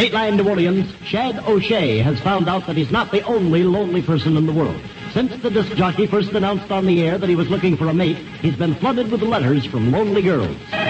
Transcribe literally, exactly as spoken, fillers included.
Dateline New Orleans, Shad O'Shea has found out that he's not the only lonely person in the world. Since the disc jockey first announced on the air that he was looking for a mate, he's been flooded with letters from lonely girls.